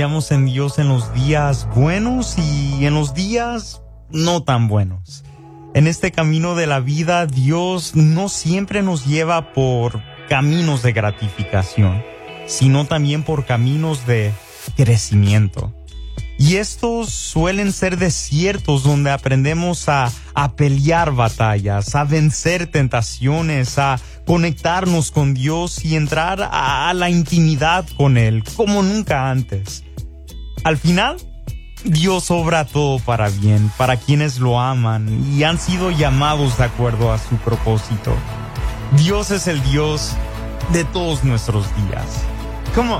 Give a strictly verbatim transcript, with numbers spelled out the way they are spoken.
Confiamos en Dios en los días buenos y en los días no tan buenos. En este camino de la vida, Dios no siempre nos lleva por caminos de gratificación, sino también por caminos de crecimiento. Y estos suelen ser desiertos donde aprendemos a, a pelear batallas, a vencer tentaciones, a conectarnos con Dios y entrar a, a la intimidad con Él como nunca antes. Al final, Dios obra todo para bien, para quienes lo aman y han sido llamados de acuerdo a su propósito. Dios es el Dios de todos nuestros días.